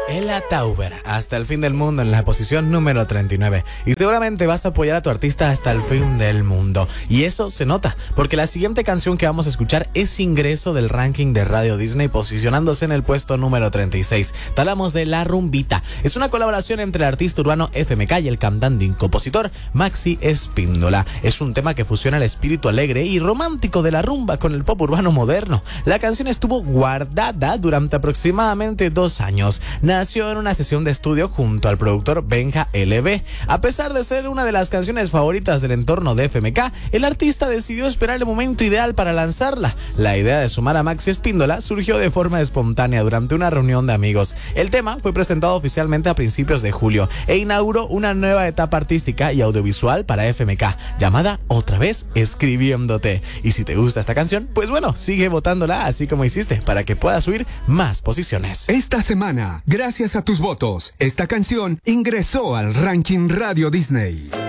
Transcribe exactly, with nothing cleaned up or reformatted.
Ella Tauber, Hasta el fin del mundo, en la posición número treinta y nueve. Y seguramente vas a apoyar a tu artista hasta el fin del mundo. Y eso se nota, porque la siguiente canción que vamos a escuchar es ingreso del ranking de Radio Disney, posicionándose en el puesto número treinta y seis. Hablamos de La Rumbita. Es una colaboración entre el artista urbano F M K y el cantante y compositor Maxi Espíndola. Es un tema que fusiona el espíritu alegre y romántico de la rumba con el pop urbano moderno. La canción estuvo guardada durante aproximadamente dos años. Nació en una sesión de estudio junto al productor Benja L B. A pesar de ser una de las canciones favoritas del entorno de F M K, el artista decidió esperar el momento ideal para lanzarla. La idea de sumar a Maxi Espíndola surgió de forma espontánea durante una reunión de amigos. El tema fue presentado oficialmente a principios de julio e inauguró una nueva etapa artística y audiovisual para F M K, llamada Otra vez Escribiéndote. Y si te gusta esta canción, pues bueno, sigue votándola así como hiciste para que pueda subir más posiciones. Esta semana, gracias a tus votos, esta canción ingresó al ranking Radio Disney.